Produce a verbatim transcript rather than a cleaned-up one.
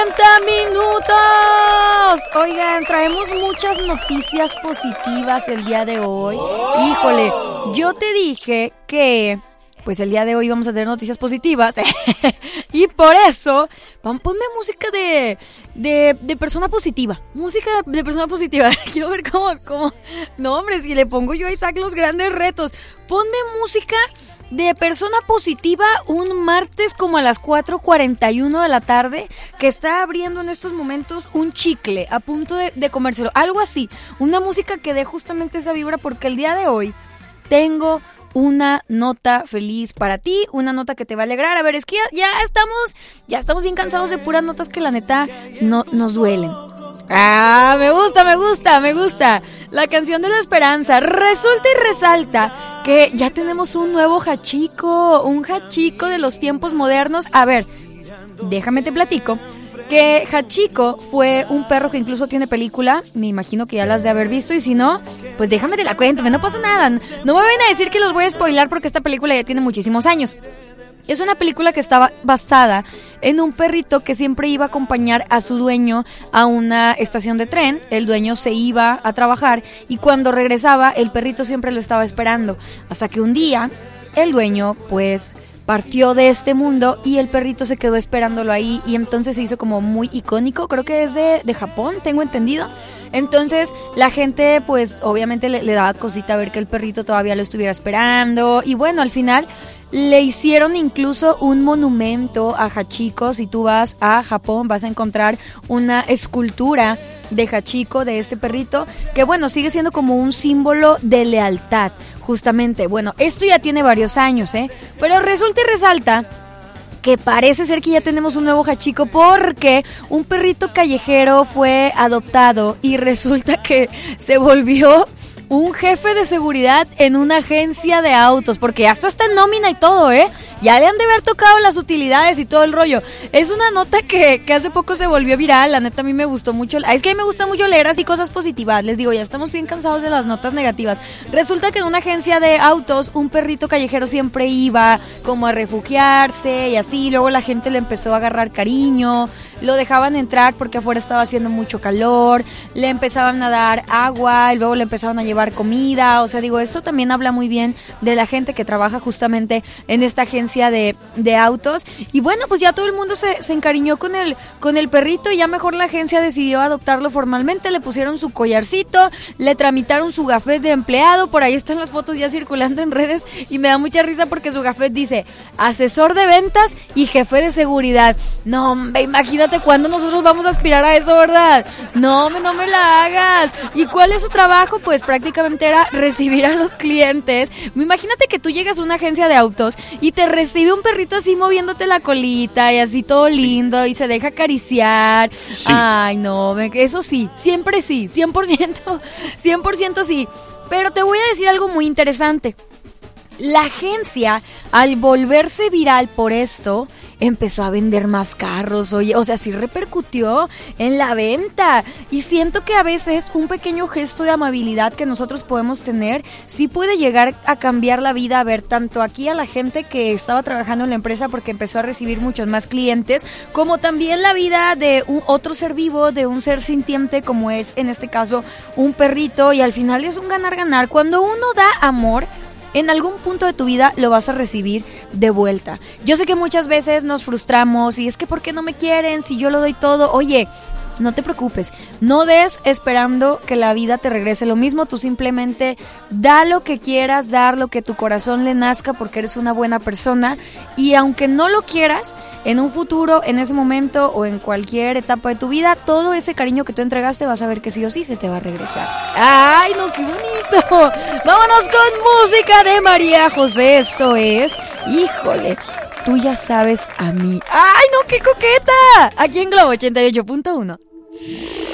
¡cuarenta minutos! Oigan, traemos muchas noticias positivas el día de hoy. Híjole, yo te dije que pues el día de hoy vamos a tener noticias positivas y por eso ponme música de, de, de persona positiva, música de persona positiva. Quiero ver cómo, cómo, no hombre, si le pongo yo a Isaac los grandes retos, ponme música de persona positiva un martes como a las cuatro cuarenta y uno de la tarde, que está abriendo en estos momentos un chicle a punto de, de comérselo, algo así, una música que dé justamente esa vibra, porque el día de hoy tengo una nota feliz para ti, una nota que te va a alegrar. A ver, es que ya, ya estamos, ya estamos bien cansados de puras notas que la neta no nos duelen. Ah, me gusta, me gusta, me gusta. La canción de la esperanza. Resulta y resalta que ya tenemos un nuevo Hachiko, un Hachiko de los tiempos modernos. A ver, déjame te platico que Hachiko fue un perro que incluso tiene película. Me imagino que ya las de haber visto, y si no, pues déjame te la cuento, no pasa nada. No me vayan a decir que los voy a spoilar porque esta película ya tiene muchísimos años. Es una película que estaba basada en un perrito que siempre iba a acompañar a su dueño a una estación de tren. El dueño se iba a trabajar y cuando regresaba el perrito siempre lo estaba esperando. Hasta que un día el dueño pues partió de este mundo y el perrito se quedó esperándolo ahí, y entonces se hizo como muy icónico. Creo que es de, de Japón, tengo entendido. Entonces la gente pues obviamente le, le daba cosita ver que el perrito todavía lo estuviera esperando, y bueno, al final le hicieron incluso un monumento a Hachiko. Si tú vas a Japón vas a encontrar una escultura de Hachiko, de este perrito, que bueno, sigue siendo como un símbolo de lealtad, justamente. Bueno, esto ya tiene varios años, ¿eh? Pero resulta y resalta que parece ser que ya tenemos un nuevo Hachiko, porque un perrito callejero fue adoptado y resulta que se volvió un jefe de seguridad en una agencia de autos, porque hasta está en nómina y todo, ¿eh? Ya le han de haber tocado las utilidades y todo el rollo. Es una nota que, que hace poco se volvió viral, la neta a mí me gustó mucho. Es que a mí me gusta mucho leer así cosas positivas, les digo, ya estamos bien cansados de las notas negativas. Resulta que en una agencia de autos un perrito callejero siempre iba como a refugiarse y así, luego la gente le empezó a agarrar cariño, lo dejaban entrar porque afuera estaba haciendo mucho calor, le empezaban a dar agua y luego le empezaban a llevar comida. O sea, digo, esto también habla muy bien de la gente que trabaja justamente en esta agencia de, de autos. Y bueno, pues ya todo el mundo se, se encariñó con el, con el perrito, y ya mejor la agencia decidió adoptarlo formalmente. Le pusieron su collarcito, le tramitaron su gafet de empleado, por ahí están las fotos ya circulando en redes, y me da mucha risa porque su gafet dice asesor de ventas y jefe de seguridad. No, hombre, imagínate cuándo nosotros vamos a aspirar a eso, ¿verdad? No, no me la hagas. ¿Y cuál es su trabajo? Pues prácticamente era recibir a los clientes. Imagínate que tú llegas a una agencia de autos y te recibe un perrito así moviéndote la colita y así todo lindo, sí, y se deja acariciar. Sí. Ay, no, eso sí, siempre sí, cien por ciento, cien por ciento sí. Pero te voy a decir algo muy interesante. La agencia, al volverse viral por esto, empezó a vender más carros, oye, o sea, sí repercutió en la venta. Y siento que a veces un pequeño gesto de amabilidad que nosotros podemos tener sí puede llegar a cambiar la vida. A ver, tanto aquí a la gente que estaba trabajando en la empresa porque empezó a recibir muchos más clientes, como también la vida de un otro ser vivo, de un ser sintiente como es en este caso un perrito. Y al final es un ganar-ganar. Cuando uno da amor, en algún punto de tu vida lo vas a recibir de vuelta. Yo sé que muchas veces nos frustramos y es que ¿por qué no me quieren si yo lo doy todo? Oye, no te preocupes, no des esperando que la vida te regrese lo mismo. Tú simplemente da lo que quieras dar, lo que tu corazón le nazca, porque eres una buena persona. Y aunque no lo quieras, en un futuro, en ese momento o en cualquier etapa de tu vida, todo ese cariño que tú entregaste vas a ver que sí o sí se te va a regresar. ¡Ay, no, qué bonito! Vámonos con música de María José. Esto es, híjole, tú ya sabes a mí. ¡Ay, no, qué coqueta! Aquí en Globo ochenta y ocho punto uno.